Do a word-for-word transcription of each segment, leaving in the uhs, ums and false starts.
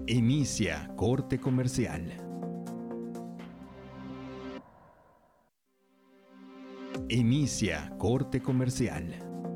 Inicia corte comercial. Inicia corte comercial.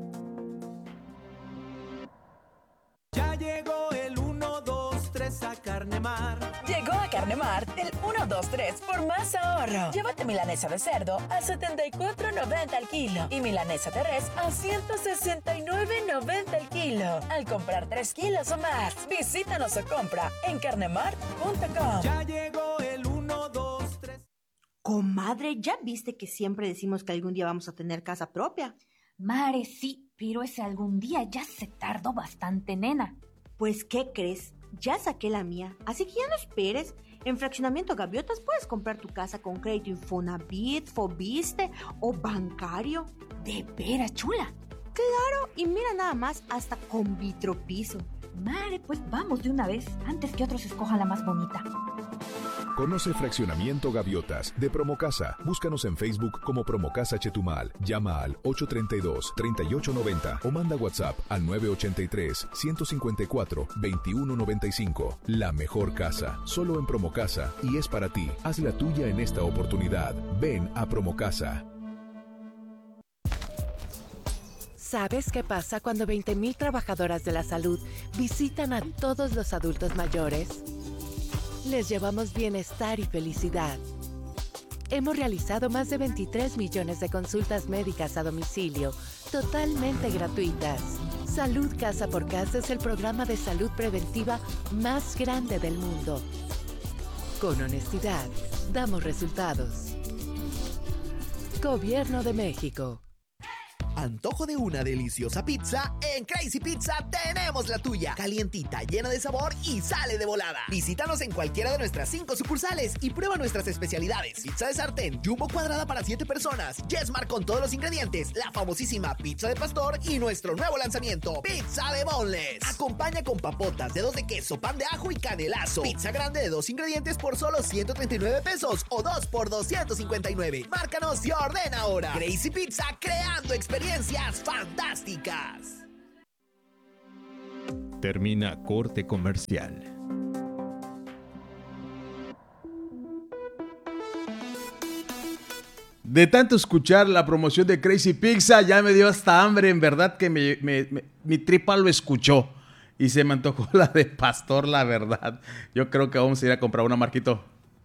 Ya llegó el uno, dos, tres a Carnemar. Llegó a Carnemar el uno, dos, tres por más ahorro. Llévate milanesa de cerdo a setenta y cuatro noventa al kilo y milanesa de res a ciento sesenta y nueve noventa al kilo. Al comprar tres kilos o más, visítanos o compra en carnemar punto com. Ya llegó el uno, dos, tres. Comadre, ¿ya viste que siempre decimos que algún día vamos a tener casa propia? Mare, sí, pero ese algún día ya se tardó bastante, nena. Pues, ¿qué crees? Ya saqué la mía, así que ya no esperes. En Fraccionamiento Gaviotas puedes comprar tu casa con crédito Infonavit, Fobiste o bancario. ¿De veras, chula? Claro, y mira nada más, hasta con vitropiso. Mare, pues vamos de una vez, antes que otros escojan la más bonita. Conoce Fraccionamiento Gaviotas de Promocasa. Búscanos en Facebook como Promocasa Chetumal. Llama al ocho tres dos, tres ocho nueve cero o manda WhatsApp al nueve ocho tres, uno cinco cuatro, dos uno nueve cinco. La mejor casa, solo en Promocasa, y es para ti. Haz la tuya en esta oportunidad. Ven a Promocasa. ¿Sabes qué pasa cuando veinte mil trabajadoras de la salud visitan a todos los adultos mayores? Les llevamos bienestar y felicidad. Hemos realizado más de veintitrés millones de consultas médicas a domicilio, totalmente gratuitas. Salud Casa por Casa es el programa de salud preventiva más grande del mundo. Con honestidad, damos resultados. Gobierno de México. Antojo de una deliciosa pizza. En Crazy Pizza tenemos la tuya. Calientita, llena de sabor y sale de volada. Visítanos en cualquiera de nuestras cinco sucursales y prueba nuestras especialidades. Pizza de sartén, jumbo cuadrada para siete personas, Yesmar con todos los ingredientes, la famosísima pizza de pastor y nuestro nuevo lanzamiento, pizza de boneless. Acompaña con papotas, dedos de queso, pan de ajo y canelazo. Pizza grande de dos ingredientes por solo ciento treinta y nueve pesos o dos por doscientos cincuenta y nueve. Márcanos y ordena ahora. Crazy Pizza, creando experiencias fantásticas. Termina corte comercial. De tanto escuchar la promoción de Crazy Pizza, ya me dio hasta hambre. En verdad que me, me, me, mi tripa lo escuchó y se me antojó la de pastor, la verdad. Yo creo que vamos a ir a comprar una, Marquito.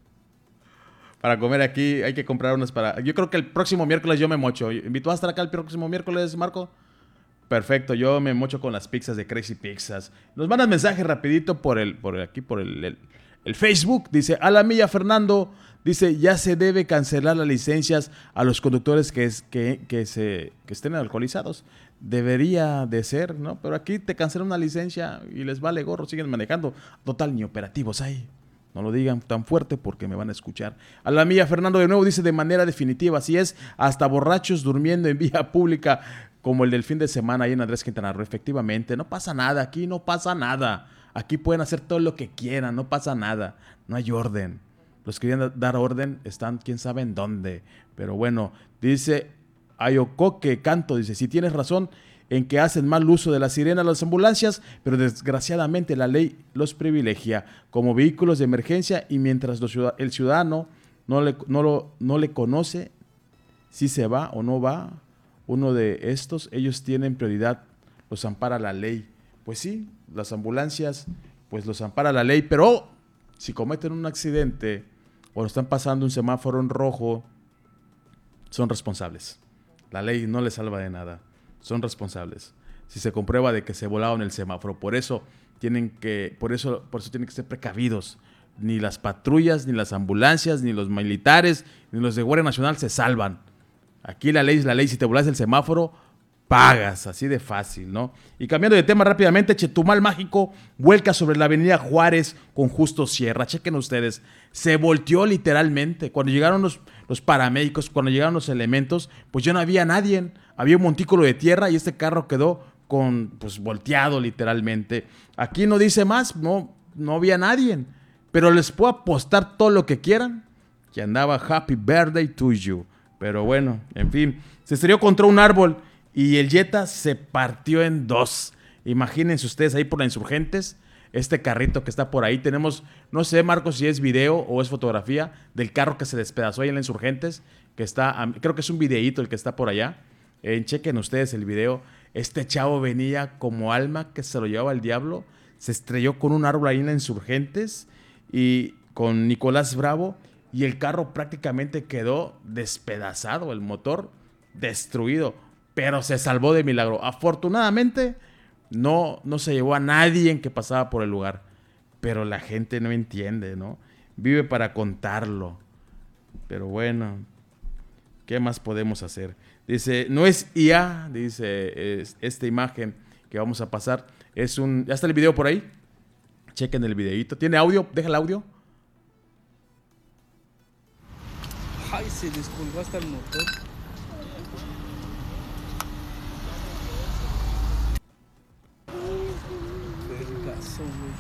Para comer aquí hay que comprar unas para... Yo creo que el próximo miércoles yo me mocho. ¿Invitó a estar acá el próximo miércoles, Marco? Perfecto, yo me mocho con las pizzas de Crazy Pizzas. Nos mandan mensaje rapidito por el, por aquí, por el, el, el Facebook. Dice, a la milla Fernando, dice, ya se debe cancelar las licencias a los conductores que, es, que, que, se, que estén alcoholizados. Debería de ser, ¿no? Pero aquí te cancelan una licencia y les vale gorro, siguen manejando. Total, ni operativos hay. No lo digan tan fuerte porque me van a escuchar. A la mía, Fernando de nuevo dice de manera definitiva, así es, hasta borrachos durmiendo en vía pública, como el del fin de semana ahí en Andrés Quintana Roo. Efectivamente, no pasa nada, aquí no pasa nada. Aquí pueden hacer todo lo que quieran, no pasa nada. No hay orden. Los que querían dar orden están quién sabe en dónde. Pero bueno, dice Ayocoque Canto, dice, si tienes razón en que hacen mal uso de la sirena a las ambulancias, pero desgraciadamente la ley los privilegia como vehículos de emergencia y mientras los ciudad- el ciudadano no le, no, lo, no le conoce si se va o no va uno de estos, ellos tienen prioridad, los ampara la ley. Pues sí, las ambulancias, pues los ampara la ley, pero si cometen un accidente o están pasando un semáforo en rojo, son responsables. La ley no les salva de nada. Son responsables. Si se comprueba de que se volaron el semáforo, por eso tienen que, por eso, por eso tienen que ser precavidos. Ni las patrullas, ni las ambulancias, ni los militares, ni los de Guardia Nacional se salvan. Aquí la ley es la ley. Si te volas el semáforo, pagas, así de fácil, ¿no? Y cambiando de tema rápidamente, Chetumal Mágico vuelca sobre la avenida Juárez con Justo Sierra. Chequen ustedes, se volteó literalmente. Cuando llegaron los, los paramédicos, cuando llegaron los elementos, pues ya no había nadie. Había un montículo de tierra y este carro quedó con, pues, volteado literalmente. Aquí no dice más, no, no había nadie. Pero les puedo apostar todo lo que quieran que andaba Happy Birthday to You. Pero bueno, en fin, se estrelló contra un árbol y el Jetta se partió en dos. Imagínense ustedes ahí por las Insurgentes. este carrito que está por ahí. Tenemos, no sé, Marcos, si es video o es fotografía del carro que se despedazó ahí en la Insurgentes, que está, creo que es un videíto el que está por allá. Eh, chequen ustedes el video. Este chavo venía como alma que se lo llevaba el diablo. Se estrelló con un árbol ahí en la Insurgentes y con Nicolás Bravo. Y el carro prácticamente quedó despedazado, el motor destruido. Pero se salvó de milagro. Afortunadamente, no, no se llevó a nadie en que pasaba por el lugar. Pero la gente no entiende, ¿no? Vive para contarlo. Pero bueno, ¿qué más podemos hacer? Dice, no es I A, dice es, esta imagen que vamos a pasar. Es un, ¿ya está el video por ahí? Chequen el videito. ¿Tiene audio? Deja el audio. Ay, se descolgó hasta el motor. Vergazo,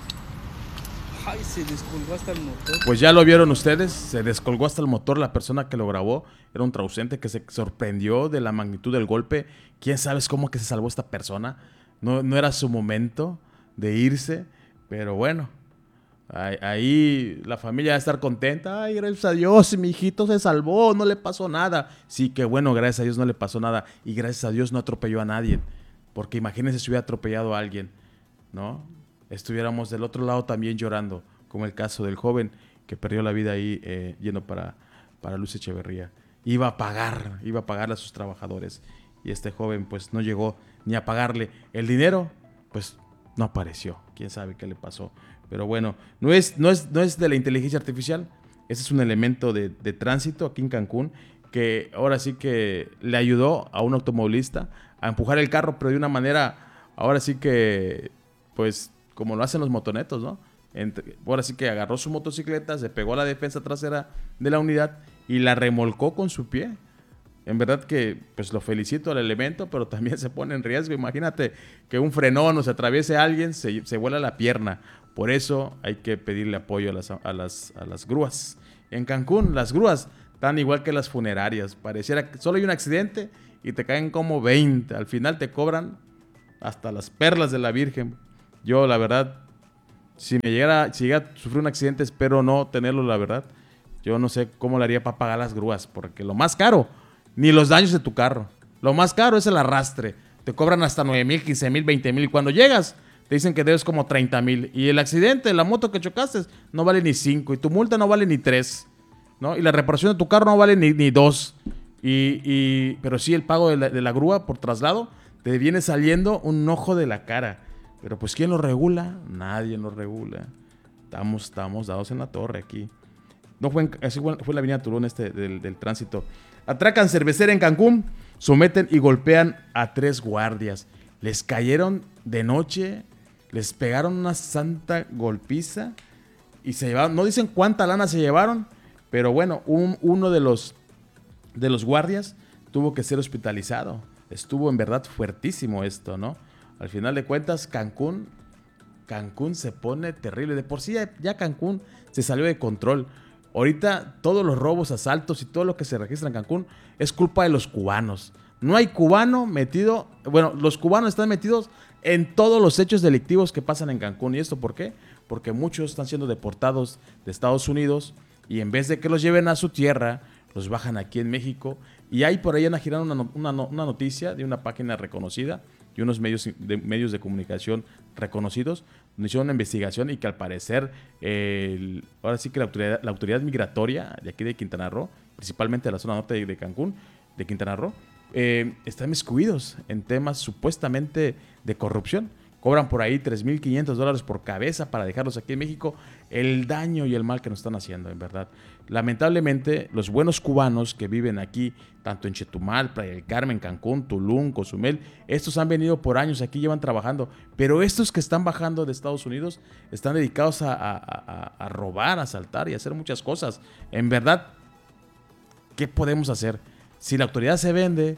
güey. Ay, se descolgó hasta el motor. Pues ya lo vieron ustedes, se descolgó hasta el motor. La persona que lo grabó era un traducente que se sorprendió de la magnitud del golpe. ¿Quién sabe cómo que se salvó esta persona? No, no era su momento de irse, pero bueno. Ahí, ahí la familia va a estar contenta. Ay, gracias a Dios, mi hijito se salvó, no le pasó nada. Sí, que bueno, gracias a Dios no le pasó nada. Y gracias a Dios no atropelló a nadie. Porque imagínense si hubiera atropellado a alguien, ¿no? Estuviéramos del otro lado también llorando, como el caso del joven que perdió la vida ahí eh, yendo para, para Luz Echeverría. Iba a pagar, iba a pagarle a sus trabajadores. Y este joven pues no llegó ni a pagarle. El dinero pues no apareció. Quién sabe qué le pasó. Pero bueno, no es, no es, no es de la inteligencia artificial. Ese es un elemento de, de tránsito aquí en Cancún que ahora sí que le ayudó a un automovilista a empujar el carro, pero de una manera, ahora sí que, pues, como lo hacen los motonetos, ¿no? Entre, ahora sí que agarró su motocicleta, se pegó a la defensa trasera de la unidad y la remolcó con su pie. En verdad que, pues, lo felicito al elemento, pero también se pone en riesgo. Imagínate que un frenón o se atraviese a alguien, se, se vuela la pierna. Por eso hay que pedirle apoyo a las, a, las, a las grúas. En Cancún, las grúas están igual que las funerarias. Pareciera que solo hay un accidente y te caen como veinte. Al final te cobran hasta las perlas de la Virgen. Yo, la verdad, si me llegara, si llegara a sufrir un accidente, espero no tenerlo, la verdad. Yo no sé cómo le haría para pagar las grúas, porque lo más caro, ni los daños de tu carro. Lo más caro es el arrastre. Te cobran hasta nueve mil, quince mil, veinte mil. Y cuando llegas, te dicen que debes como treinta mil. Y el accidente, la moto que chocaste, no vale ni cinco. Y tu multa no vale ni tres, ¿no? Y la reparación de tu carro no vale ni, ni dos. Y, y, pero sí, el pago de la, de la grúa por traslado te viene saliendo un ojo de la cara. Pero pues, ¿quién lo regula? Nadie lo regula. Estamos, estamos dados en la torre aquí. No fue, en, así fue, fue la avenida Turón este del, del tránsito. Atracan cervecera en Cancún, someten y golpean a tres guardias. Les cayeron de noche, les pegaron una santa golpiza y se llevaron, no dicen cuánta lana se llevaron, pero bueno, un, uno de los, de los guardias tuvo que ser hospitalizado. Estuvo en verdad fuertísimo esto, ¿no? Al final de cuentas, Cancún, Cancún se pone terrible. De por sí ya, ya Cancún se salió de control. Ahorita todos los robos, asaltos y todo lo que se registra en Cancún es culpa de los cubanos. No hay cubano metido, bueno, los cubanos están metidos en todos los hechos delictivos que pasan en Cancún. ¿Y esto por qué? Porque muchos están siendo deportados de Estados Unidos y en vez de que los lleven a su tierra, los bajan aquí en México. Y hay por ahí girando una, una, una noticia de una página reconocida y unos medios de, medios de comunicación reconocidos, donde hicieron una investigación y que al parecer, eh, el, ahora sí que la autoridad, la autoridad migratoria de aquí de Quintana Roo, principalmente de la zona norte de, de Cancún, de Quintana Roo, eh, están miscuidos en temas supuestamente de corrupción. Cobran por ahí tres mil quinientos dólares por cabeza para dejarlos aquí en México. El daño y el mal que nos están haciendo, en verdad. Lamentablemente, los buenos cubanos que viven aquí, tanto en Chetumal, Playa del Carmen, Cancún, Tulum, Cozumel, estos han venido por años aquí, llevan trabajando. Pero estos que están bajando de Estados Unidos están dedicados a, a, a, a robar, a asaltar y a hacer muchas cosas. En verdad, ¿qué podemos hacer? Si la autoridad se vende,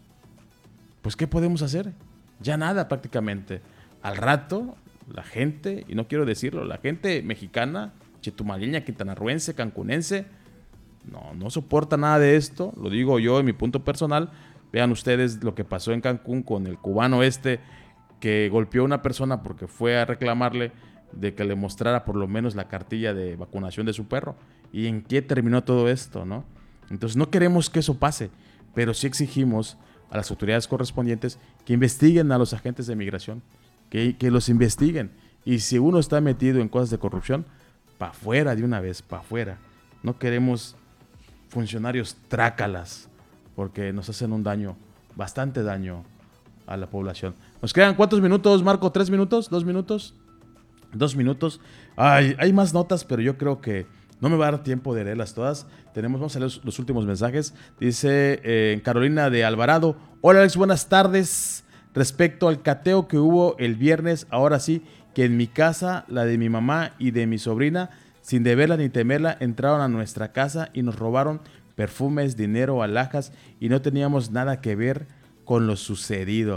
pues ¿qué podemos hacer? Ya nada prácticamente. Al rato, la gente, y no quiero decirlo, la gente mexicana, chetumaleña, quintanarruense, cancunense, no, no soporta nada de esto. Lo digo yo en mi punto personal. Vean ustedes lo que pasó en Cancún con el cubano este que golpeó a una persona porque fue a reclamarle de que le mostrara por lo menos la cartilla de vacunación de su perro. ¿Y en qué terminó todo esto, no? Entonces no queremos que eso pase, pero sí exigimos a las autoridades correspondientes que investiguen a los agentes de migración, que, que los investiguen. Y si uno está metido en cosas de corrupción, para afuera de una vez, para afuera. No queremos funcionarios trácalas, porque nos hacen un daño, bastante daño a la población. ¿Nos quedan cuántos minutos, Marco? ¿Tres minutos? ¿Dos minutos? Dos minutos. Ay, hay más notas, pero yo creo que no me va a dar tiempo de leerlas todas. Tenemos, vamos a leer los, los últimos mensajes. Dice eh, Carolina de Alvarado. Hola Alex, buenas tardes. Respecto al cateo que hubo el viernes, ahora sí, que en mi casa, la de mi mamá y de mi sobrina, sin deberla ni temerla, entraron a nuestra casa y nos robaron perfumes, dinero, alhajas y no teníamos nada que ver con lo sucedido.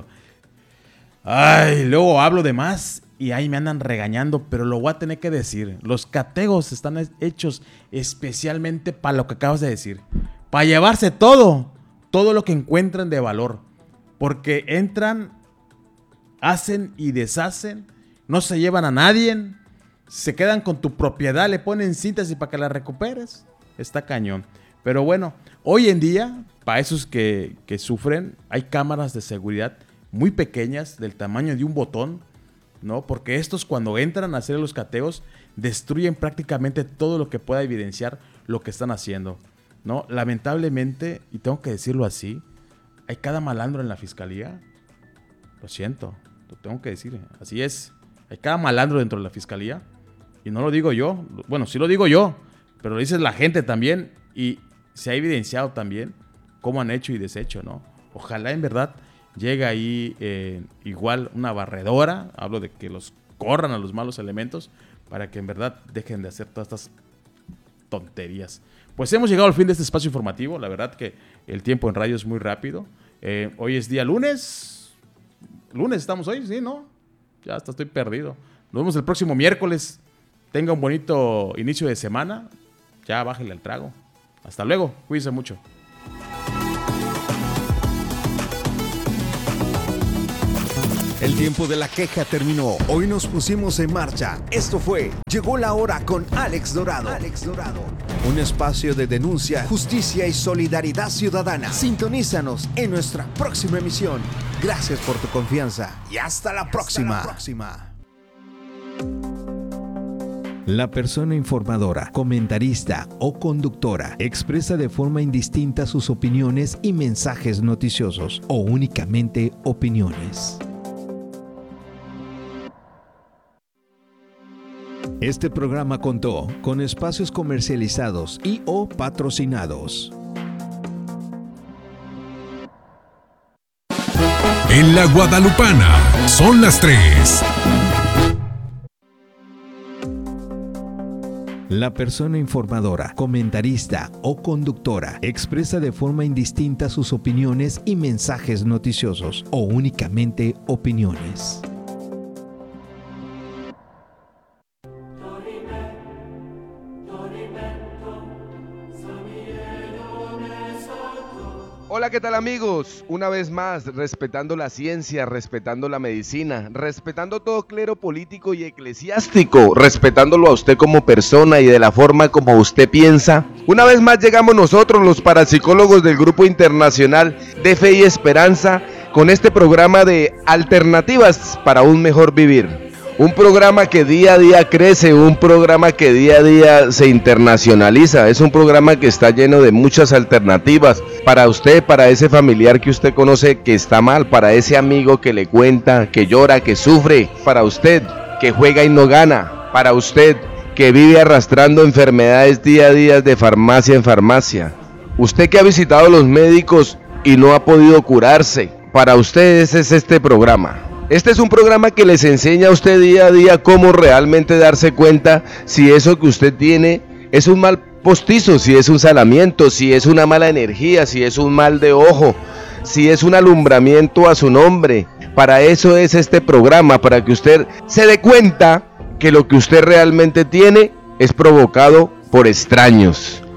Ay, luego hablo de más y ahí me andan regañando, pero lo voy a tener que decir. Los cateos están hechos especialmente para lo que acabas de decir. Para llevarse todo, todo lo que encuentran de valor. Porque entran, hacen y deshacen, no se llevan a nadie, se quedan con tu propiedad, le ponen cintas y para que la recuperes. Está cañón. Pero bueno, hoy en día, para esos que, que sufren, hay cámaras de seguridad muy pequeñas, del tamaño de un botón, ¿no? Porque estos cuando entran a hacer los cateos, destruyen prácticamente todo lo que pueda evidenciar lo que están haciendo, ¿no? Lamentablemente, y tengo que decirlo así, hay cada malandro en la fiscalía. Lo siento, lo tengo que decir, así es. Hay cada malandro dentro de la fiscalía. Y no lo digo yo, bueno, sí lo digo yo, pero lo dice la gente también. Y se ha evidenciado también cómo han hecho y deshecho, ¿no? Ojalá en verdad llegue ahí eh, igual una barredora. Hablo de que los corran a los malos elementos para que en verdad dejen de hacer todas estas tonterías. Pues hemos llegado al fin de este espacio informativo. La verdad que el tiempo en radio es muy rápido. Eh, hoy es día lunes. Lunes estamos hoy, ¿sí? ¿No? Ya hasta estoy perdido. Nos vemos el próximo miércoles. Tenga un bonito inicio de semana. Ya bájale al trago. Hasta luego. Cuídense mucho. El tiempo de la queja terminó. Hoy nos pusimos en marcha. Esto fue Llegó la Hora con Alex Dorado. Alex Dorado. Un espacio de denuncia, justicia y solidaridad ciudadana. Sintonízanos en nuestra próxima emisión. Gracias por tu confianza y hasta la próxima. Hasta la próxima. La persona informadora, comentarista o conductora expresa de forma indistinta sus opiniones y mensajes noticiosos o únicamente opiniones. Este programa contó con espacios comercializados y o patrocinados. En la Guadalupana son las tres. La persona informadora, comentarista o conductora expresa de forma indistinta sus opiniones y mensajes noticiosos o únicamente opiniones. Hola, ¿qué tal amigos? Una vez más, respetando la ciencia, respetando la medicina, respetando todo clero político y eclesiástico, respetándolo a usted como persona y de la forma como usted piensa. Una vez más llegamos nosotros, los parapsicólogos del Grupo Internacional de Fe y Esperanza, con este programa de alternativas para un mejor vivir. Un programa que día a día crece, un programa que día a día se internacionaliza. Es un programa que está lleno de muchas alternativas para usted, para ese familiar que usted conoce que está mal, para ese amigo que le cuenta, que llora, que sufre, para usted que juega y no gana, para usted que vive arrastrando enfermedades día a día de farmacia en farmacia. Usted que ha visitado los médicos y no ha podido curarse, para ustedes es este programa. Este es un programa que les enseña a usted día a día cómo realmente darse cuenta si eso que usted tiene es un mal postizo, si es un salamiento, si es una mala energía, si es un mal de ojo, si es un alumbramiento a su nombre. Para eso es este programa, para que usted se dé cuenta que lo que usted realmente tiene es provocado por extraños,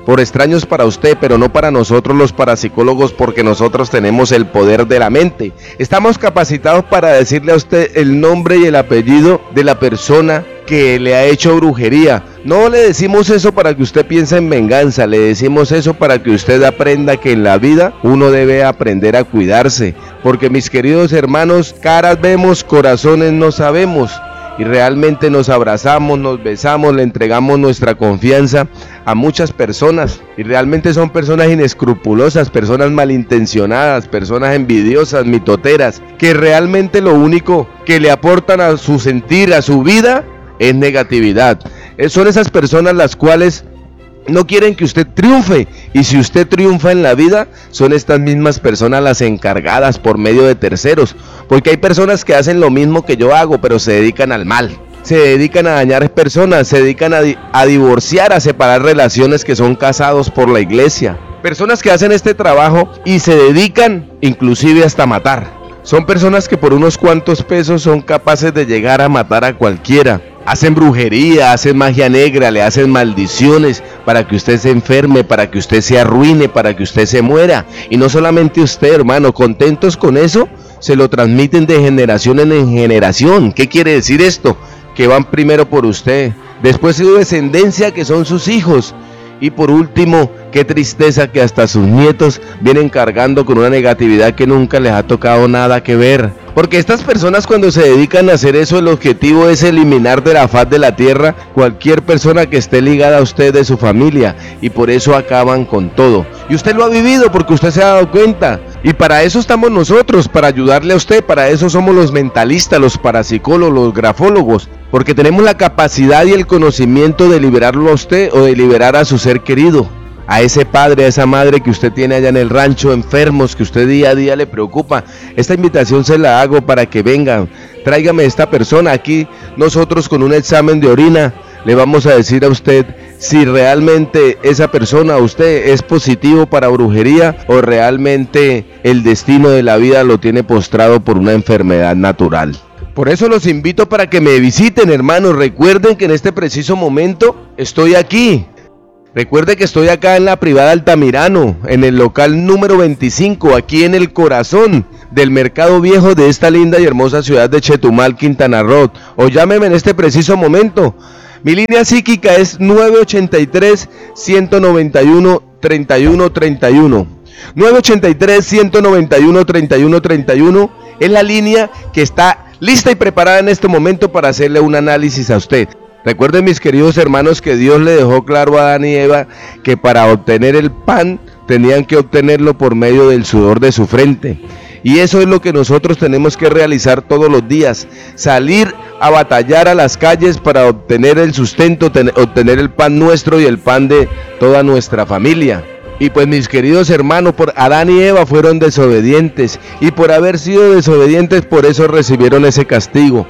por extraños para usted, pero no para nosotros los parapsicólogos, porque nosotros tenemos el poder de la mente. Estamos capacitados para decirle a usted el nombre y el apellido de la persona que le ha hecho brujería. No le decimos eso para que usted piense en venganza, le decimos eso para que usted aprenda que en la vida uno debe aprender a cuidarse, porque mis queridos hermanos, caras vemos, corazones no sabemos, y realmente nos abrazamos, nos besamos, le entregamos nuestra confianza a muchas personas, y realmente son personas inescrupulosas, personas malintencionadas, personas envidiosas, mitoteras, que realmente lo único que le aportan a su sentir, a su vida, es negatividad. Son esas personas las cuales no quieren que usted triunfe, y si usted triunfa en la vida, son estas mismas personas las encargadas por medio de terceros, porque hay personas que hacen lo mismo que yo hago, pero se dedican al mal, se dedican a dañar personas, se dedican a, di- a divorciar, a separar relaciones que son casados por la iglesia, personas que hacen este trabajo y se dedican inclusive hasta matar. Son personas que por unos cuantos pesos son capaces de llegar a matar a cualquiera. Hacen brujería, hacen magia negra, le hacen maldiciones para que usted se enferme, para que usted se arruine, para que usted se muera. Y no solamente usted, hermano, contentos con eso, se lo transmiten de generación en generación. ¿Qué quiere decir esto? Que van primero por usted, después su descendencia, que son sus hijos, y por último, qué tristeza que hasta sus nietos vienen cargando con una negatividad que nunca les ha tocado nada que ver. Porque estas personas, cuando se dedican a hacer eso, el objetivo es eliminar de la faz de la tierra cualquier persona que esté ligada a usted de su familia, y por eso acaban con todo. Y usted lo ha vivido porque usted se ha dado cuenta. Y para eso estamos nosotros, para ayudarle a usted. Para eso somos los mentalistas, los parapsicólogos, los grafólogos, porque tenemos la capacidad y el conocimiento de liberarlo a usted o de liberar a su ser querido, a ese padre, a esa madre que usted tiene allá en el rancho, enfermos, que usted día a día le preocupa. Esta invitación se la hago para que vengan, tráigame esta persona. Aquí nosotros con un examen de orina le vamos a decir a usted si realmente esa persona, usted, es positivo para brujería o realmente el destino de la vida lo tiene postrado por una enfermedad natural. Por eso los invito para que me visiten, hermanos. Recuerden que en este preciso momento estoy aquí. Recuerde que estoy acá en la privada Altamirano, en el local número veinticinco, aquí en el corazón del mercado viejo de esta linda y hermosa ciudad de Chetumal, Quintana Roo. O llámeme en este preciso momento. Mi línea psíquica es nueve ochenta y tres, ciento noventa y uno, treinta y uno treinta y uno. nueve ochenta y tres, ciento noventa y uno, treinta y uno treinta y uno es la línea que está lista y preparada en este momento para hacerle un análisis a usted. Recuerden, mis queridos hermanos, que Dios le dejó claro a Adán y Eva que para obtener el pan tenían que obtenerlo por medio del sudor de su frente. Y eso es lo que nosotros tenemos que realizar todos los días, salir a batallar a las calles para obtener el sustento, ten, obtener el pan nuestro y el pan de toda nuestra familia. Y pues, mis queridos hermanos, por Adán y Eva fueron desobedientes, y por haber sido desobedientes, por eso recibieron ese castigo.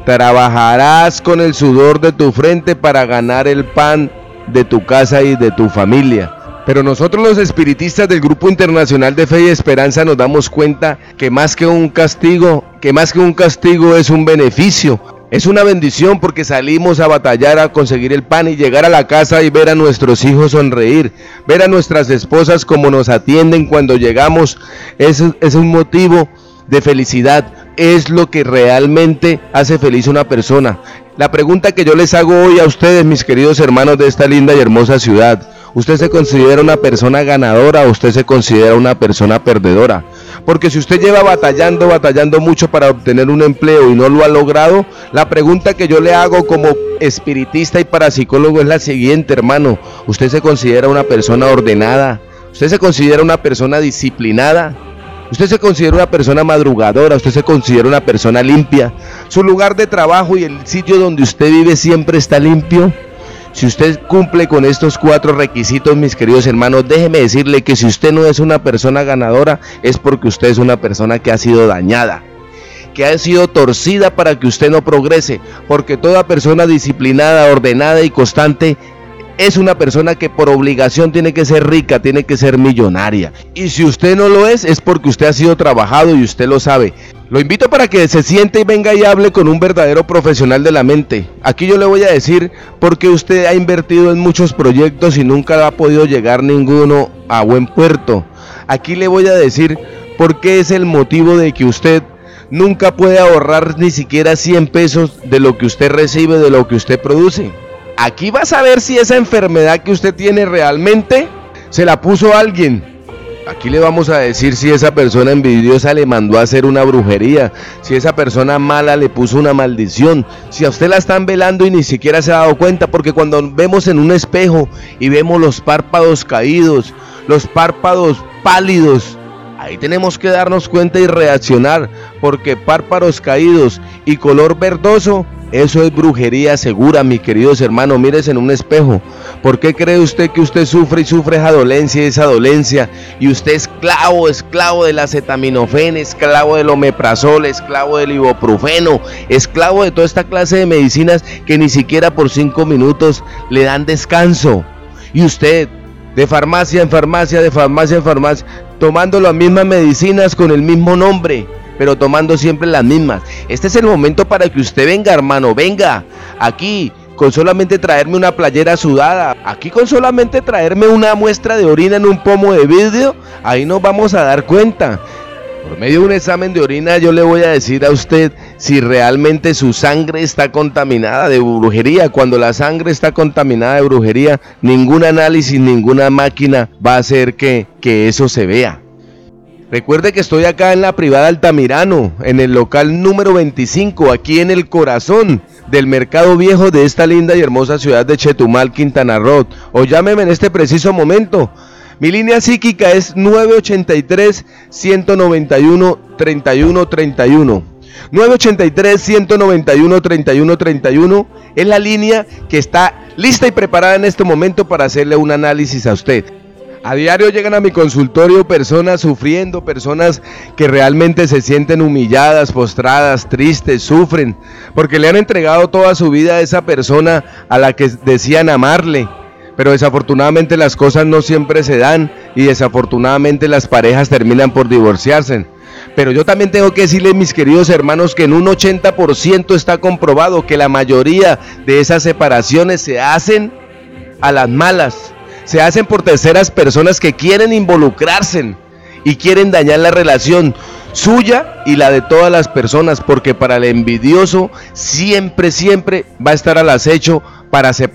Trabajarás con el sudor de tu frente para ganar el pan de tu casa y de tu familia. Pero nosotros, los espiritistas del Grupo Internacional de Fe y Esperanza, nos damos cuenta que más que un castigo, que más que un castigo es un beneficio. Es una bendición, porque salimos a batallar a conseguir el pan y llegar a la casa y ver a nuestros hijos sonreír, ver a nuestras esposas como nos atienden cuando llegamos. Es, es un motivo de felicidad, es lo que realmente hace feliz a una persona. La pregunta que yo les hago hoy a ustedes, mis queridos hermanos de esta linda y hermosa ciudad: ¿usted se considera una persona ganadora o usted se considera una persona perdedora? Porque si usted lleva batallando, batallando mucho para obtener un empleo y no lo ha logrado, la pregunta que yo le hago como espiritista y parapsicólogo es la siguiente, hermano: ¿usted se considera una persona ordenada? ¿Usted se considera una persona disciplinada? ¿Usted se considera una persona madrugadora? ¿Usted se considera una persona limpia? ¿Su lugar de trabajo y el sitio donde usted vive siempre está limpio? Si usted cumple con estos cuatro requisitos, mis queridos hermanos, déjeme decirle que si usted no es una persona ganadora, es porque usted es una persona que ha sido dañada, que ha sido torcida para que usted no progrese, porque toda persona disciplinada, ordenada y constante es una persona que por obligación tiene que ser rica, tiene que ser millonaria. Y si usted no lo es, es porque usted ha sido trabajado y usted lo sabe. Lo invito para que se siente y venga y hable con un verdadero profesional de la mente. Aquí yo le voy a decir por qué usted ha invertido en muchos proyectos y nunca ha podido llegar ninguno a buen puerto. Aquí le voy a decir por qué es el motivo de que usted nunca puede ahorrar ni siquiera cien pesos de lo que usted recibe, de lo que usted produce. Aquí va a saber si esa enfermedad que usted tiene realmente se la puso alguien. Aquí le vamos a decir si esa persona envidiosa le mandó a hacer una brujería, si esa persona mala le puso una maldición, si a usted la están velando y ni siquiera se ha dado cuenta, porque cuando vemos en un espejo y vemos los párpados caídos, los párpados pálidos, ahí tenemos que darnos cuenta y reaccionar, porque párpados caídos y color verdoso, eso es brujería segura, mis queridos hermanos. Mírese en un espejo. ¿Por qué cree usted que usted sufre y sufre esa dolencia y esa dolencia? Y usted es esclavo, esclavo del acetaminofén, esclavo del omeprazol, esclavo del ibuprofeno, esclavo de toda esta clase de medicinas que ni siquiera por cinco minutos le dan descanso. Y usted, de farmacia en farmacia, de farmacia en farmacia, tomando las mismas medicinas con el mismo nombre, pero tomando siempre las mismas. Este es el momento para que usted venga, hermano, venga, aquí, con solamente traerme una playera sudada, aquí con solamente traerme una muestra de orina en un pomo de vidrio, ahí nos vamos a dar cuenta. Por medio de un examen de orina yo le voy a decir a usted si realmente su sangre está contaminada de brujería. Cuando la sangre está contaminada de brujería, ningún análisis, ninguna máquina va a hacer que, que eso se vea. Recuerde que estoy acá en la privada Altamirano, en el local número veinticinco, aquí en el corazón del mercado viejo de esta linda y hermosa ciudad de Chetumal, Quintana Roo. O llámeme en este preciso momento. Mi línea psíquica es nueve ochenta y tres, ciento noventa y uno, treinta y uno treinta y uno. nueve ochenta y tres, ciento noventa y uno, treinta y uno treinta y uno es la línea que está lista y preparada en este momento para hacerle un análisis a usted. A diario llegan a mi consultorio personas sufriendo, personas que realmente se sienten humilladas, postradas, tristes, sufren, porque le han entregado toda su vida a esa persona a la que decían amarle, pero desafortunadamente las cosas no siempre se dan y desafortunadamente las parejas terminan por divorciarse. Pero yo también tengo que decirles, mis queridos hermanos, que en un ochenta por ciento está comprobado que la mayoría de esas separaciones se hacen a las malas. Se hacen por terceras personas que quieren involucrarse y quieren dañar la relación suya y la de todas las personas, porque para el envidioso siempre, siempre va a estar al acecho para separar.